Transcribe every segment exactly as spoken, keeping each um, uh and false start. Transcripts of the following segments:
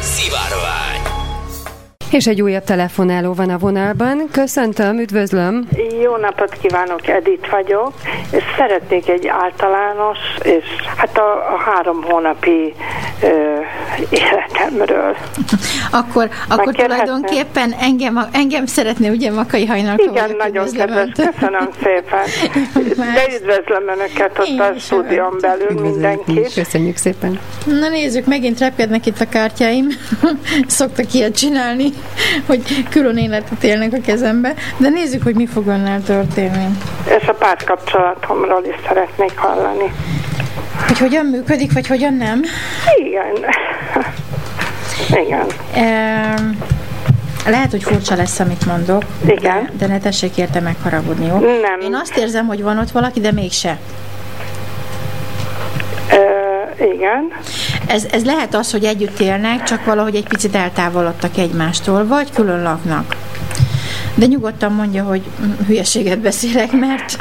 Szivárvány. És egy újabb telefonáló van a vonalban. Köszöntöm, üdvözlöm. Jó napot kívánok, Edith vagyok, és szeretnék egy általános, és hát a, a három hónapi ö, életemről. Akkor, akkor tulajdonképpen engem, engem szeretné ugye Makai Hajnalka. Igen, nagyon kedves, köszönöm szépen. De üdvözlöm Önöket ott a stúdión belül, mindenkit. Köszönjük szépen. Na nézzük, megint repkednek itt a kártyáim. Szoktak ilyet csinálni, hogy külön életet élnek a kezembe, de nézzük, hogy mi fog önnel történni. És a párkapcsolatomról is szeretnék hallani. Hogy hogyan működik, vagy hogyan nem? Igen. Igen. E, lehet, hogy furcsa lesz, amit mondok. Igen. De, de ne tessék érte megharagudni, jó? Nem. Én azt érzem, hogy van ott valaki, de mégse. Ö, igen. Ez, ez lehet az, hogy együtt élnek, csak valahogy egy picit eltávolodtak egymástól, vagy külön laknak. De nyugodtan mondja, hogy hülyeséget beszélek, mert...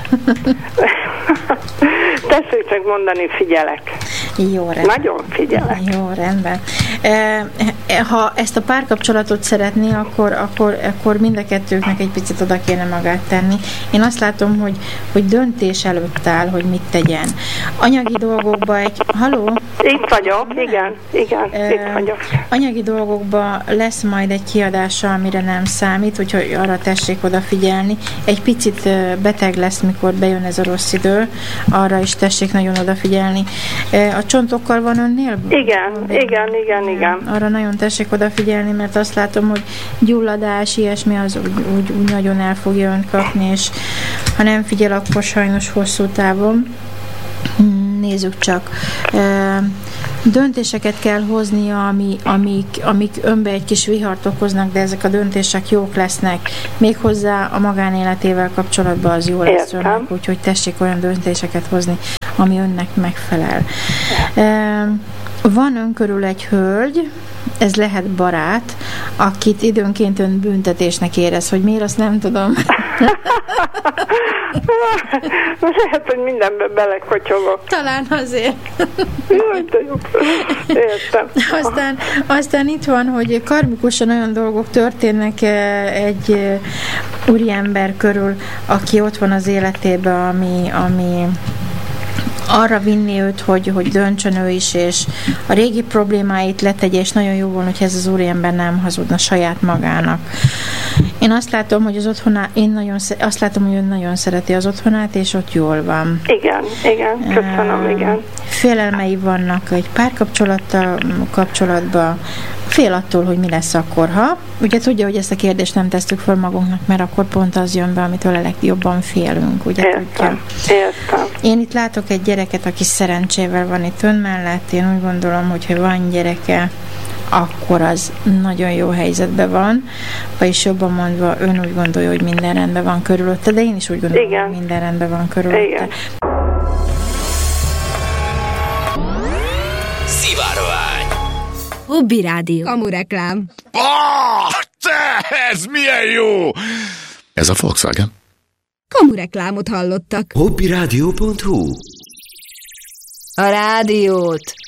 Tessék csak mondani, figyelek. Jó, rendben. Nagyon figyelek. Jó, rendben. Ha ezt a párkapcsolatot szeretné, akkor, akkor, akkor mind a kettőknek egy picit oda kéne magát tenni. Én azt látom, hogy, hogy döntés előtt áll, hogy mit tegyen. Anyagi dolgokba egy... Haló? Itt vagyok, igen, igen, uh, itt vagyok. Anyagi dolgokba lesz majd egy kiadása, amire nem számít, úgyhogy arra tessék odafigyelni. Egy picit beteg lesz, mikor bejön ez a rossz idő, arra is tessék nagyon odafigyelni. A csontokkal van önnél? Igen, igen, igen, igen. Arra nagyon tessék odafigyelni, mert azt látom, hogy gyulladás, ilyesmi az úgy, úgy, úgy nagyon el fogja önt kapni, és ha nem figyel, akkor sajnos hosszú távon. Nézzük csak. Döntéseket kell hoznia, ami, amik, amik önbe egy kis vihart okoznak, de ezek a döntések jók lesznek. Méghozzá a magánéletével kapcsolatban az jó lesz önnek, úgyhogy tessék olyan döntéseket hozni, ami önnek megfelel. Van ön körül egy hölgy, ez lehet barát, akit időnként ön büntetésnek érez, hogy miért, azt nem tudom. Lehet, hogy mindenben belekotyogok. Talán azért. Jaj, de jó. Értem. Aztán, aztán itt van, hogy karmikusan olyan dolgok történnek egy úriember körül, aki ott van az életében, ami, ami arra vinni őt, hogy, hogy döntsön ő is, és a régi problémáit letegye, és nagyon jó volna, hogy ez az úriember nem hazudna saját magának. Én azt látom, hogy az otthonát, én nagyon, azt látom, hogy ön nagyon szereti az otthonát, és ott jól van. Igen, igen, köszönöm, igen. Félelmei vannak egy párkapcsolattal kapcsolatban, fél attól, hogy mi lesz akkor, ha. Ugye tudja, hogy ezt a kérdést nem tesszük fel magunknak, mert akkor pont az jön be, amitől a legjobban félünk. Ugye értem, tudja? Értem. Én itt látok egy gyereket, aki szerencsével van itt ön mellett. Én úgy gondolom, hogy ha van gyereke, akkor az nagyon jó helyzetben van, vagyis jobban mondva, ön úgy gondolja, hogy minden rendben van körülötte, de én is úgy gondolom, igen, hogy minden rendben van körülötte. Igen. Szivárvány. Hobby Rádió. Kamureklám. Ah, te, ez milyen jó! Ez a Volkswagen. Kamureklámot hallottak. hobbyradio pont hu. A rádiót